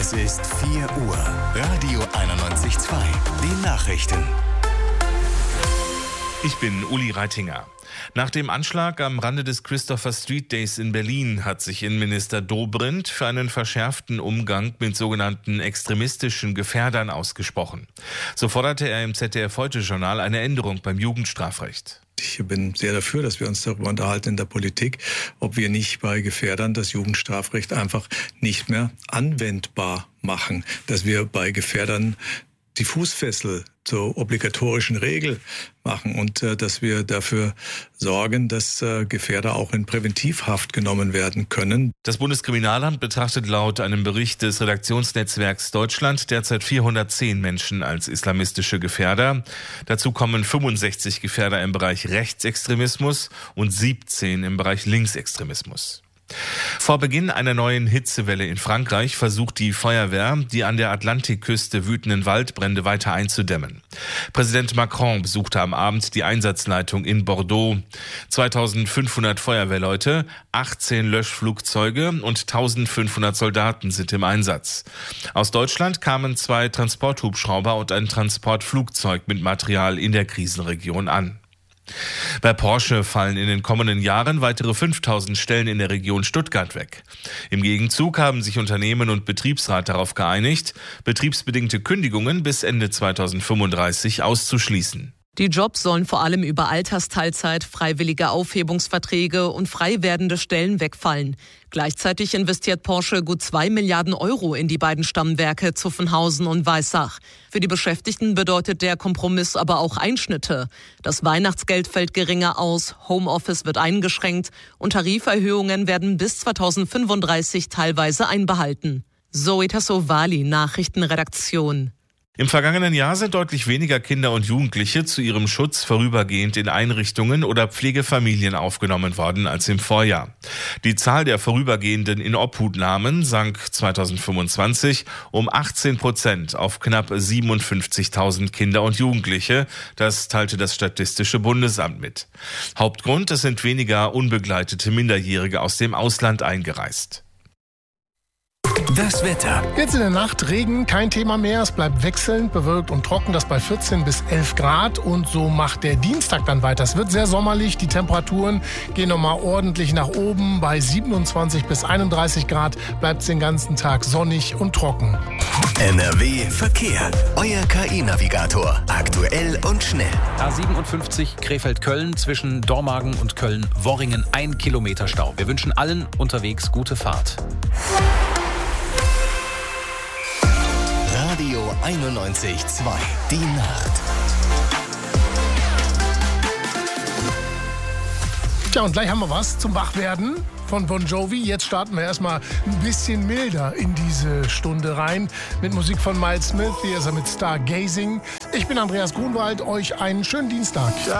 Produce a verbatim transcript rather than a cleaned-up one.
Es ist vier Uhr. Radio einundneunzig Komma zwei. Die Nachrichten. Ich bin Uli Reitinger. Nach dem Anschlag am Rande des Christopher Street Days in Berlin hat sich Innenminister Dobrindt für einen verschärften Umgang mit sogenannten extremistischen Gefährdern ausgesprochen. So forderte er im Z D F-Heute-Journal eine Änderung beim Jugendstrafrecht. Ich bin sehr dafür, dass wir uns darüber unterhalten in der Politik, ob wir nicht bei Gefährdern das Jugendstrafrecht einfach nicht mehr anwendbar machen, dass wir bei Gefährdern die Fußfessel zur obligatorischen Regel machen und äh, dass wir dafür sorgen, dass äh, Gefährder auch in Präventivhaft genommen werden können. Das Bundeskriminalamt betrachtet laut einem Bericht des Redaktionsnetzwerks Deutschland derzeit vierhundertzehn Menschen als islamistische Gefährder. Dazu kommen fünfundsechzig Gefährder im Bereich Rechtsextremismus und siebzehn im Bereich Linksextremismus. Vor Beginn einer neuen Hitzewelle in Frankreich versucht die Feuerwehr, die an der Atlantikküste wütenden Waldbrände weiter einzudämmen. Präsident Macron besuchte am Abend die Einsatzleitung in Bordeaux. zweitausendfünfhundert Feuerwehrleute, achtzehn Löschflugzeuge und eintausendfünfhundert Soldaten sind im Einsatz. Aus Deutschland kamen zwei Transporthubschrauber und ein Transportflugzeug mit Material in der Krisenregion an. Bei Porsche fallen in den kommenden Jahren weitere fünftausend Stellen in der Region Stuttgart weg. Im Gegenzug haben sich Unternehmen und Betriebsrat darauf geeinigt, betriebsbedingte Kündigungen bis Ende zweitausendfünfunddreißig auszuschließen. Die Jobs sollen vor allem über Altersteilzeit, freiwillige Aufhebungsverträge und frei werdende Stellen wegfallen. Gleichzeitig investiert Porsche gut zwei Milliarden Euro in die beiden Stammwerke Zuffenhausen und Weissach. Für die Beschäftigten bedeutet der Kompromiss aber auch Einschnitte. Das Weihnachtsgeld fällt geringer aus, Homeoffice wird eingeschränkt und Tariferhöhungen werden bis zweitausendfünfunddreißig teilweise einbehalten. Zoe Tassovali, Nachrichtenredaktion. Im vergangenen Jahr sind deutlich weniger Kinder und Jugendliche zu ihrem Schutz vorübergehend in Einrichtungen oder Pflegefamilien aufgenommen worden als im Vorjahr. Die Zahl der vorübergehenden Inobhutnahmen sank zweitausendfünfundzwanzig um achtzehn Prozent auf knapp siebenundfünfzigtausend Kinder und Jugendliche. Das teilte das Statistische Bundesamt mit. Hauptgrund, es sind weniger unbegleitete Minderjährige aus dem Ausland eingereist. Das Wetter. Jetzt in der Nacht Regen, kein Thema mehr. Es bleibt wechselnd, bewölkt und trocken. Das bei vierzehn bis elf Grad. Und so macht der Dienstag dann weiter. Es wird sehr sommerlich. Die Temperaturen gehen nochmal ordentlich nach oben. Bei siebenundzwanzig bis einunddreißig Grad bleibt es den ganzen Tag sonnig und trocken. N R W Verkehr. Euer K I-Navigator. Aktuell und schnell. A siebenundfünfzig Krefeld-Köln zwischen Dormagen und Köln-Worringen. Ein Kilometer Stau. Wir wünschen allen unterwegs gute Fahrt. Radio einundneunzig Komma zwei. Die Nacht. Tja, und gleich haben wir was zum Wachwerden von Bon Jovi. Jetzt starten wir erstmal ein bisschen milder in diese Stunde rein mit Musik von Miles Smith. Hier ist er mit Stargazing. Ich bin Andreas Grunwald. Euch einen schönen Dienstag.